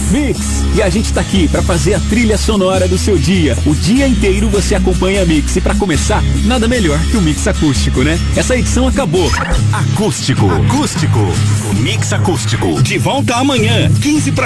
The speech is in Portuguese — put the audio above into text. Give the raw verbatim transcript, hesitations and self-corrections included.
Mix, e a gente tá aqui pra fazer a trilha sonora do seu dia. O dia inteiro você acompanha a Mix e pra começar, nada melhor que o Mix Acústico, né? Essa edição acabou. Acústico, acústico, o Mix Acústico. De volta amanhã, quinze para